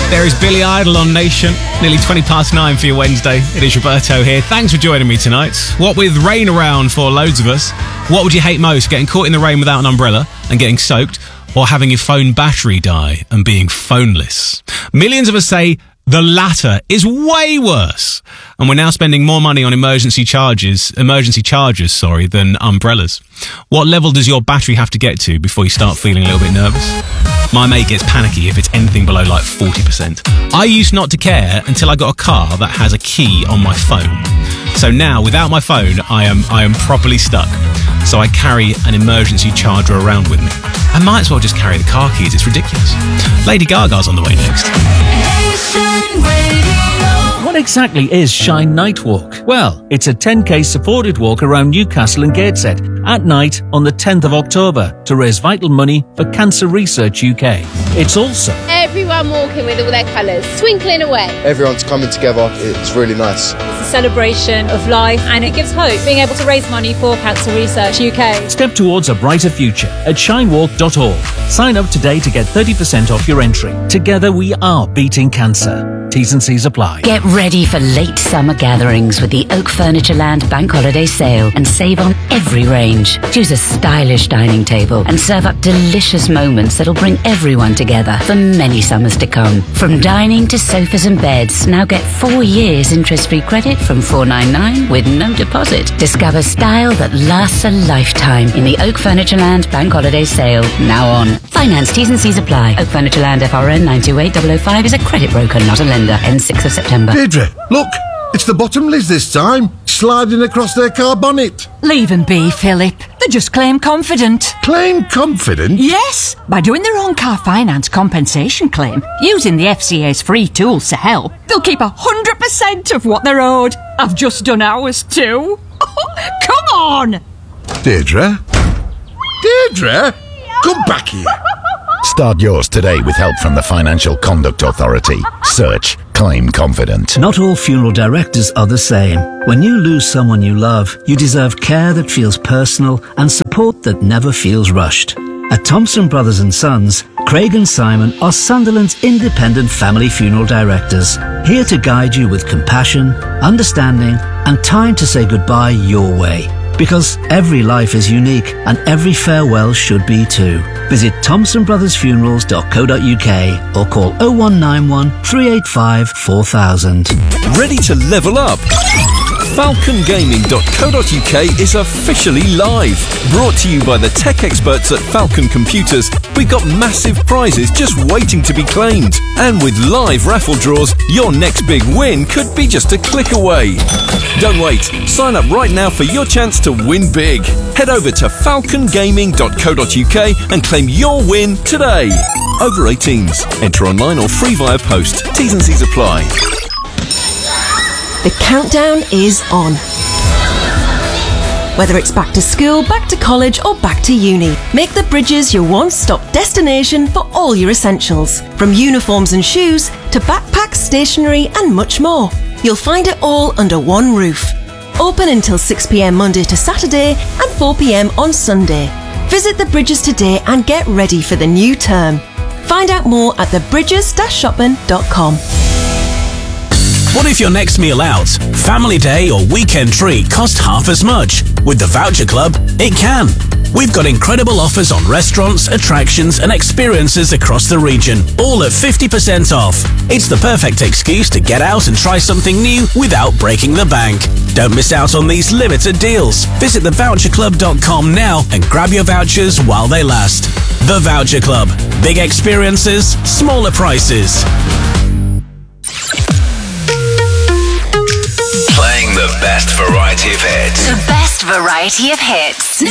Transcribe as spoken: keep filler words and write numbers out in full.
There is Billy Idol on Nation. Nearly twenty past nine for your Wednesday. It is Roberto here. Thanks for joining me tonight. What with rain around for loads of us, what would you hate most? Getting caught in the rain without an umbrella and getting soaked, or having your phone battery die and being phoneless? Millions of us say the latter is way worse. And we're now spending more money on emergency charges, emergency chargers, sorry, than umbrellas. What level does your battery have to get to before you start feeling a little bit nervous? My mate gets panicky if it's anything below like forty percent. I used not to care until I got a car that has a key on my phone. So now, without my phone, I am I am properly stuck. So I carry an emergency charger around with me. I might as well just carry the car keys, it's ridiculous. Lady Gaga's on the way next. What exactly is Shine Night Walk? Well, it's a ten K supported walk around Newcastle and Gateshead at night on the tenth of October to raise vital money for Cancer Research U K. It's also everyone walking with all their colours, twinkling away. Everyone's coming together, it's really nice. It's a celebration of life and it gives hope, being able to raise money for Cancer Research U K. Step towards a brighter future at shine walk dot org. Sign up today to get thirty percent off your entry. Together we are beating cancer. T's and C's apply. Get ready for late summer gatherings with the Oak Furniture Land Bank Holiday Sale and save on every range. Choose a stylish dining table and serve up delicious moments that'll bring everyone together for many summers to come. From dining to sofas and beds, now get four years interest-free credit from four ninety-nine with no deposit. Discover style that lasts a lifetime in the Oak Furniture Land Bank Holiday Sale, now on. Finance T's and C's apply. Oak Furniture Land F R N nine two eight zero zero five is a credit broker, not a lender. End sixth of September. Deirdre, look, it's the Bottomleys this time, sliding across their car bonnet. Leave them be, Philip. They're just claim confident. Claim confident? Yes, by doing their own car finance compensation claim, using the F C A's free tools to help, they'll keep one hundred percent of what they're owed. I've just done ours too. Come on! Deirdre? Deirdre? Come back here. Start yours today with help from the Financial Conduct Authority. Search Claim Confident. Not all funeral directors are the same. When you lose someone you love, you deserve care that feels personal and support that never feels rushed. At Thompson Brothers and Sons, Craig and Simon are Sunderland's independent family funeral directors, here to guide you with compassion, understanding, and time to say goodbye your way. Because every life is unique and every farewell should be too. Visit thompson brothers funerals dot co dot uk or call oh one nine one, three eight five, four thousand. Ready to level up? falcon gaming dot co dot uk is officially live. Brought to you by the tech experts at Falcon Computers, we've got massive prizes just waiting to be claimed. And with live raffle draws, your next big win could be just a click away. Don't wait. Sign up right now for your chance to win big. Head over to falcon gaming dot co dot uk and claim your win today. Over eighteens. Enter online or free via post. T's and C's apply. The countdown is on. Whether it's back to school, back to college or back to uni, make the Bridges your one-stop destination for all your essentials. From uniforms and shoes to backpacks, stationery and much more. You'll find it all under one roof. Open until six p m Monday to Saturday and four p m on Sunday. Visit the Bridges today and get ready for the new term. Find out more at the bridges dash shopping dot com. What if your next meal out, family day or weekend treat cost half as much? With the Voucher Club, it can. We've got incredible offers on restaurants, attractions and experiences across the region, all at fifty percent off. It's the perfect excuse to get out and try something new without breaking the bank. Don't miss out on these limited deals. Visit the voucher club dot com now and grab your vouchers while they last. The Voucher Club. Big experiences, smaller prices. Playing the best variety of hits. The best variety of hits.